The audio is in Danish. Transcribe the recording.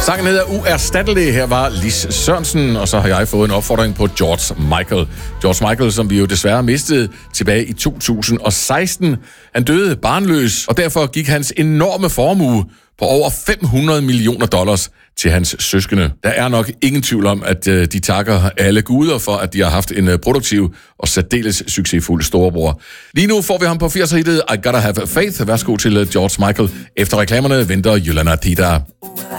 Sangen hedder Uerstattelig. Her var Lis Sørensen, og så har jeg fået en opfordring på George Michael. George Michael, som vi jo desværre mistede tilbage i 2016. Han døde barnløs, og derfor gik hans enorme formue på over $500 millioner til hans søskende. Der er nok ingen tvivl om, at de takker alle guder for, at de har haft en produktiv og særdeles succesfuld storebror. Lige nu får vi ham på 80'er-hittet I Gotta Have Faith. Værsgo til George Michael. Efter reklamerne venter Yolanda Tita.